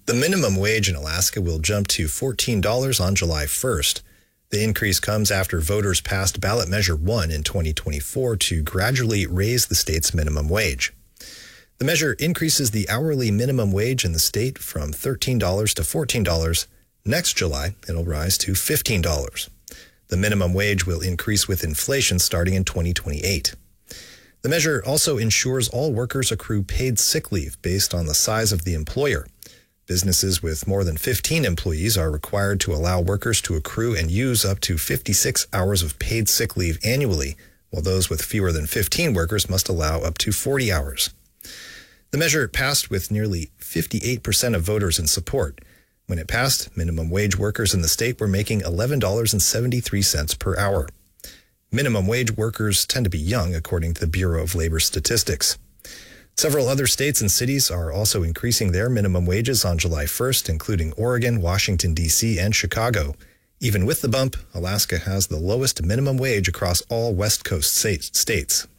The minimum wage in Alaska will jump to $14 on July 1st. The increase comes after voters passed Ballot Measure 1 in 2024 to gradually raise the state's minimum wage. The measure increases the hourly minimum wage in the state from $13 to $14. Next July, it'll rise to $15. The minimum wage will increase with inflation starting in 2028. The measure also ensures all workers accrue paid sick leave based on the size of the employer. Businesses with more than 15 employees are required to allow workers to accrue and use up to 56 hours of paid sick leave annually, while those with fewer than 15 workers must allow up to 40 hours. The measure passed with nearly 58% of voters in support. When it passed, minimum wage workers in the state were making $11.73 per hour. Minimum wage workers tend to be young, according to the Bureau of Labor Statistics. Several other states and cities are also increasing their minimum wages on July 1st, including Oregon, Washington, D.C., and Chicago. Even with the bump, Alaska has the lowest minimum wage across all West Coast states.